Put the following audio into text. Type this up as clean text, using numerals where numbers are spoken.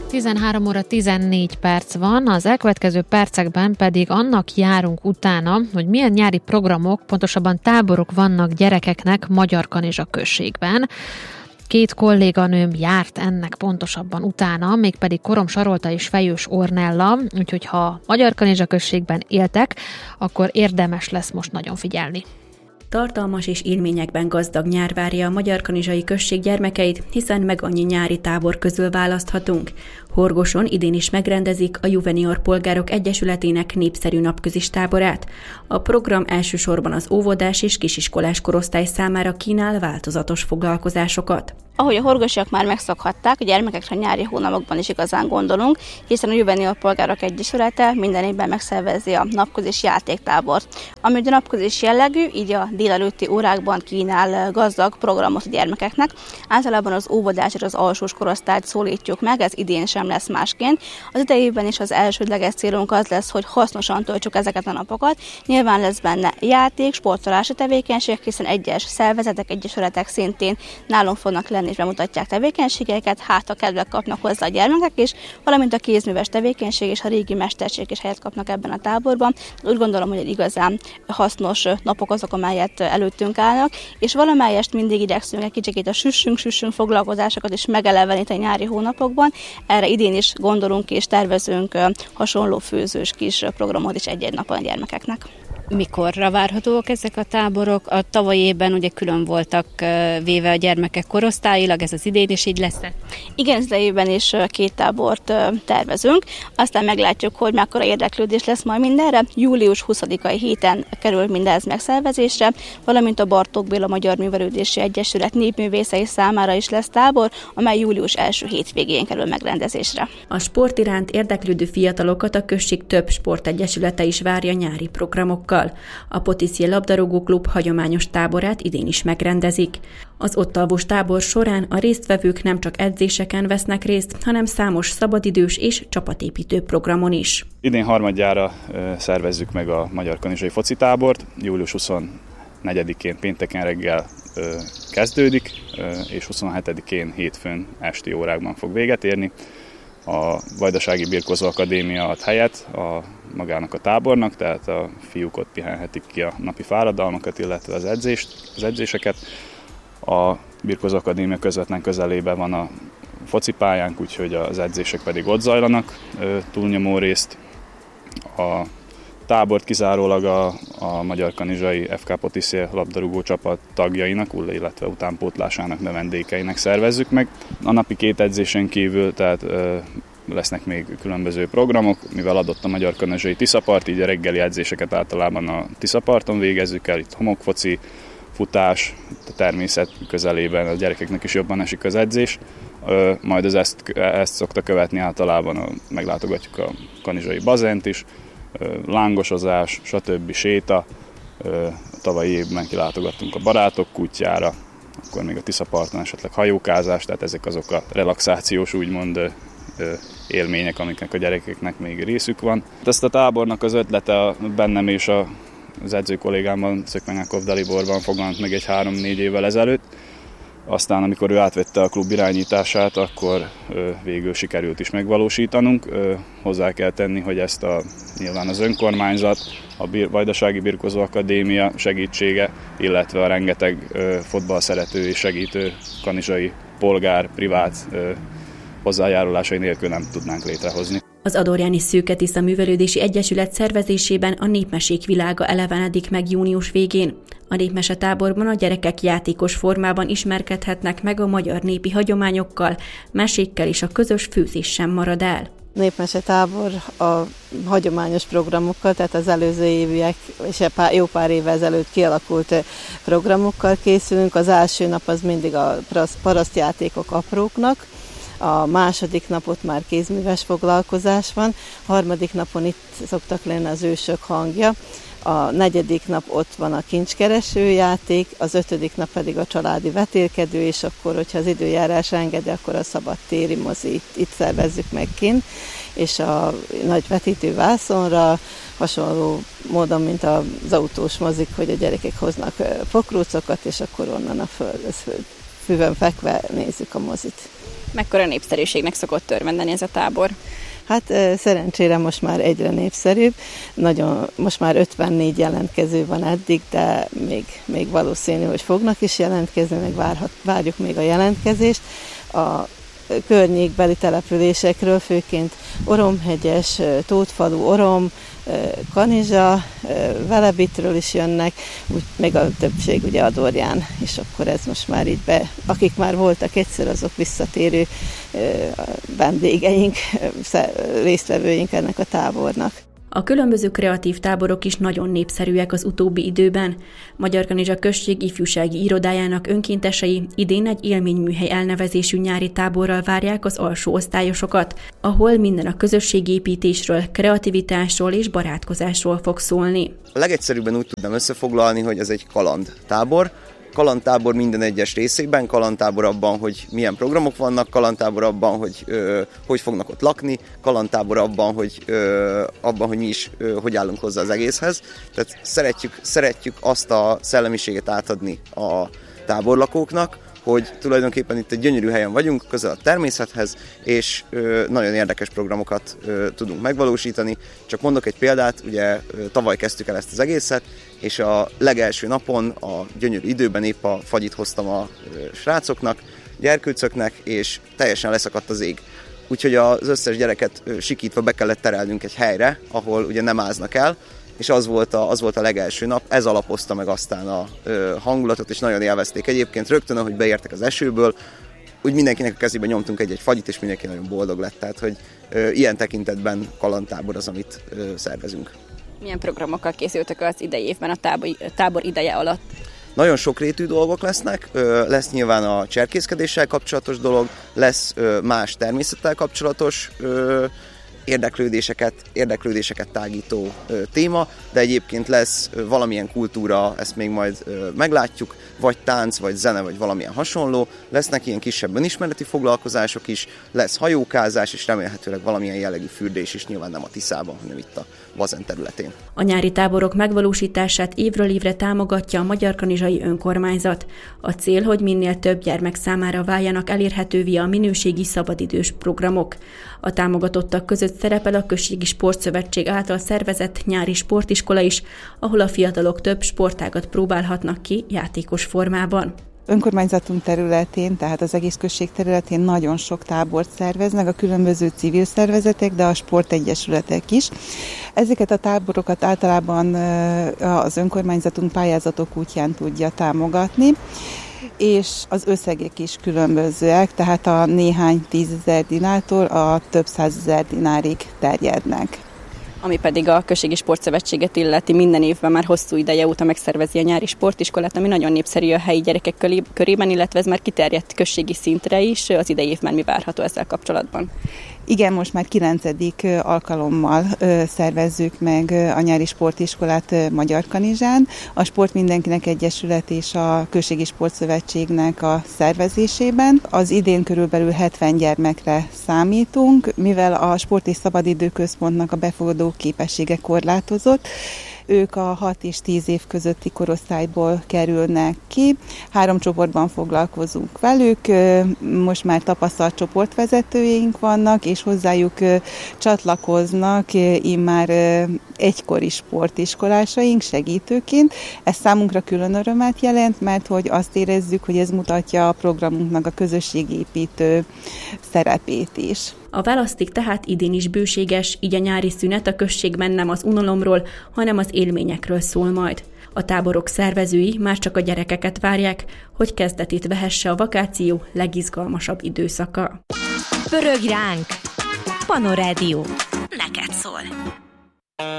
13 óra 14 perc van, az elkövetkező percekben pedig annak járunk utána, hogy milyen nyári programok, pontosabban táborok vannak gyerekeknek Magyarkanizsa községben. 2 kolléganőm járt ennek pontosabban utána, mégpedig Korom Sarolta és Fejős Ornella, úgyhogy ha Magyarkanizsa községben éltek, akkor érdemes lesz most nagyon figyelni. Tartalmas és élményekben gazdag nyár várja a Magyarkanizsai község gyermekeit, hiszen meg annyi nyári tábor közül választhatunk. Horgoson idén is megrendezik a Juvenior Polgárok Egyesületének népszerű napközis táborát. A program elsősorban az óvodás és kisiskolás korosztály számára kínál változatos foglalkozásokat. Ahogy a horgosiak már megszokhatták, a gyermekekre nyári hónapokban is igazán gondolunk, hiszen a Juvenior Polgárok Egyesülete minden évben megszervezi a napközis játéktábort. Ami a napközis jellegű, így a délelőtti órákban kínál gazdag programot a gyermekeknek. Általában az óvodás és az alsós korosztályt szólítjuk meg, ez idén sem lesz másként. Az idejében is az elsődleges célunk az lesz, hogy hasznosan töltsük ezeket a napokat. Nyilván lesz benne játék, sportolási tevékenység, hiszen egyes szervezetek, egyesületek szintén nálunk fognak lenni és bemutatják tevékenységeket, hát a kedvek kapnak hozzá a gyermekek is, valamint a kézműves tevékenység és a régi mesterség is helyet kapnak ebben a táborban. Úgy gondolom, hogy egy igazán hasznos napok azok, amelyet előttünk állnak, és valamelyest mindig igyekszünk egy kicsit a süssünk foglalkozásokat is megeleveníteni nyári hónapokban. Erre idén is gondolunk és tervezünk hasonló főzős kis programot is egy-egy napon a gyermekeknek. Mikorra várhatóak ezek a táborok? A tavalyi évben ugye külön voltak véve a gyermekek korosztályilag, ez az idén is így lesz? Igen, az idejében is 2 tábort tervezünk, aztán meglátjuk, hogy mekkora érdeklődés lesz majd mindenre. Július 20-ai héten kerül mindez megszervezésre, valamint a Bartók Béla Magyar Művelődési Egyesület népművészei számára is lesz tábor, amely július első hétvégén kerül megrendezésre. A sport iránt érdeklődő fiatalokat a község több sportegyesülete is várja nyári programokkal. A Potiszje labdarúgó klub hagyományos táborát idén is megrendezik. Az ott alvós tábor során a résztvevők nem csak edzéseken vesznek részt, hanem számos szabadidős és csapatépítő programon is. Idén harmadjára szervezzük meg a Magyarkanizsai foci tábort. Július 24-én pénteken reggel kezdődik, és 27-én hétfőn esti órákban fog véget érni. A Vajdasági Birkózó Akadémia ad helyet magának a tábornak, tehát a fiúk ott pihenhetik ki a napi fáradalmakat, illetve az edzéseket. A Birkózó Akadémia közvetlen közelében van a focipályánk, úgyhogy az edzések pedig ott zajlanak túlnyomó részt. A tábort kizárólag a Magyarkanizsai FK Potiszje labdarúgó csapat tagjainak, illetve utánpótlásának, növendékeinek szervezzük meg. A napi 2 edzésen kívül, tehát lesznek még különböző programok, mivel adott a Magyarkanizsai Tiszapart, így a reggeli edzéseket általában a Tiszaparton végezzük el, itt homokfoci, futás, a természet közelében a gyerekeknek is jobban esik az edzés. Majd ezt szokta követni általában, meglátogatjuk a kanizsai bazent is, lángosozás, stb. Séta. Tavalyi évben kilátogattunk a Barátok kútjára, akkor még a Tiszaparton esetleg hajókázás, tehát ezek azok a relaxációs úgymond élmények, amiknek a gyerekeknek még részük van. Ezt a tábornak az ötlete bennem és az edző kollégámban, Szökmenyákov Daliborban fogant meg egy 3-4 évvel ezelőtt. Aztán, amikor ő átvette a klub irányítását, akkor végül sikerült is megvalósítanunk. Hozzá kell tenni, hogy ezt nyilván az önkormányzat, a Vajdasági Birkózó Akadémia segítsége, illetve a rengeteg fotballszerető és segítő kanizsai polgár, privát hozzájárulásai nélkül nem tudnánk létrehozni. Az Adorjáni Szőke Tisza Művelődési Egyesület szervezésében a népmesék világa elevenedik meg június végén. A népmesetáborban a gyerekek játékos formában ismerkedhetnek meg a magyar népi hagyományokkal, mesékkel és a közös főzés sem marad el. Népmesetábor a hagyományos programokkal, tehát az előző éviek és jó pár évvel ezelőtt kialakult programokkal készülünk. Az első nap az mindig a parasztjátékok apróknak, a második napot már kézműves foglalkozás van, a harmadik napon itt szoktak lenni az ősök hangja, a negyedik nap ott van a kincskereső játék, az 5. nap pedig a családi vetélkedő, és akkor, hogyha az időjárás engedi, akkor a szabadtéri mozi itt szervezzük meg kint, és a nagy vetítő vászonra hasonló módon, mint az autós mozik, hogy a gyerekek hoznak pokrócokat, és akkor onnan a füvön fekve nézzük a mozit. Mekkora népszerűségnek szokott örvendeni ez a tábor? Hát szerencsére most már egyre népszerűbb. Most már 54 jelentkező van eddig, de még valószínű, hogy fognak is jelentkezni, meg várjuk még a jelentkezést. A környékbeli településekről, főként Oromhegyes, Tótfalu, Orom, Kanizsa, Velebitről is jönnek, meg a többség ugye Adorján, és akkor ez most már így akik már voltak egyszer, azok visszatérő vendégeink, résztvevőink ennek a tábornak. A különböző kreatív táborok is nagyon népszerűek az utóbbi időben. Magyarkanizsa község ifjúsági irodájának önkéntesei idén egy élményműhely elnevezésű nyári táborral várják az alsó osztályosokat, ahol minden a közösségépítésről, kreativitásról és barátkozásról fog szólni. A legegyszerűbben úgy tudnám összefoglalni, hogy ez egy kalandtábor. Kalandtábor minden egyes részében, kalandtábor abban, hogy milyen programok vannak, kalandtábor abban, hogy fognak ott lakni, kalandtábor abban, hogy mi is hogy állunk hozzá az egészhez. Tehát szeretjük azt a szellemiséget átadni a táborlakóknak, hogy tulajdonképpen itt egy gyönyörű helyen vagyunk, közel a természethez, és nagyon érdekes programokat tudunk megvalósítani. Csak mondok egy példát, ugye tavaly kezdtük el ezt az egészet, és a legelső napon, a gyönyörű időben épp a fagyit hoztam a srácoknak, gyerkőcöknek, és teljesen leszakadt az ég. Úgyhogy az összes gyereket sikítva be kellett terelnünk egy helyre, ahol ugye nem áznak el, és az volt a legelső nap, ez alapozta meg aztán a hangulatot, és nagyon élvezték egyébként. Rögtön, ahogy beértek az esőből, úgy mindenkinek a kezébe nyomtunk egy fagyit, és mindenki nagyon boldog lett. Tehát, hogy ilyen tekintetben kalandtábor az, amit szervezünk. Milyen programokkal készültek az idei évben a tábor ideje alatt? Nagyon sokrétű dolgok lesznek, lesz nyilván a cserkészkedéssel kapcsolatos dolog, lesz más természettel kapcsolatos érdeklődéseket tágító téma, de egyébként lesz valamilyen kultúra, ezt még majd meglátjuk, vagy tánc, vagy zene, vagy valamilyen hasonló. Lesznek ilyen kisebb önismereti foglalkozások is, lesz hajókázás, és remélhetőleg valamilyen jellegű fürdés is, nyilván nem a Tiszában, hanem itt a Bazen területén. A nyári táborok megvalósítását évről évre támogatja a Magyarkanizsai Önkormányzat. A cél, hogy minél több gyermek számára váljanak elérhetővé a minőségi szabadidős programok. A támogatottak között szerepel a Községi Sportszövetség által szervezett nyári sportiskola is, ahol a fiatalok több sportágat próbálhatnak ki játékos formában. Önkormányzatunk területén, tehát az egész község területén nagyon sok tábort szerveznek, a különböző civil szervezetek, de a sportegyesületek is. Ezeket a táborokat általában az önkormányzatunk pályázatok útján tudja támogatni, és az összegek is különbözőek, tehát a néhány 10 000 dinártól a több 100 000 dinárig terjednek. Ami pedig a Községi Sportszövetséget illeti, minden évben már hosszú ideje óta megszervezi a nyári sportiskolát, ami nagyon népszerű a helyi gyerekek körében, illetve ez már kiterjedt községi szintre is. Az idei évben mi várható ezzel kapcsolatban? Igen, most már 9. alkalommal szervezzük meg a nyári sportiskolát Magyarkanizsán. A Sport Mindenkinek Egyesület és a Községi Sportszövetségnek a szervezésében. Az idén körülbelül 70 gyermekre számítunk, mivel a Sport és Szabadidőközpontnak a befogadó képessége korlátozott. Ők a 6 és 10 év közötti korosztályból kerülnek ki. 3 csoportban foglalkozunk velük. Most már tapasztalt csoportvezetőink vannak, és hozzájuk csatlakoznak immár egykori sportiskolásaink segítőként. Ez számunkra külön örömet jelent, mert hogy azt érezzük, hogy ez mutatja a programunknak a közösségépítő szerepét is. A választék tehát idén is bőséges, így a nyári szünet a községben nem az unalomról, hanem az élményekről szól majd. A táborok szervezői már csak a gyerekeket várják, hogy kezdetét vehesse a vakáció legizgalmasabb időszaka. Pörög ránk! Panorádió.